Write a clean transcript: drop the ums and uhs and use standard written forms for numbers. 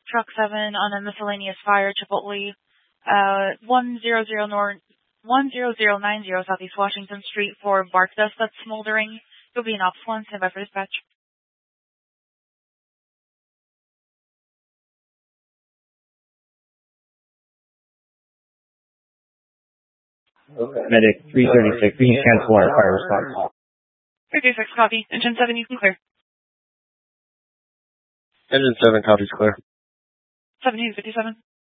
Truck 7 on a miscellaneous fire, Chipotle, 10090 Southeast Washington Street for bark dust that's smoldering. You'll be in Ops 1, stand by for dispatch. Medic 336, we can cancel our fire response. 336, copy. Engine 7, you can clear. Engine 7, copies clear. 1757.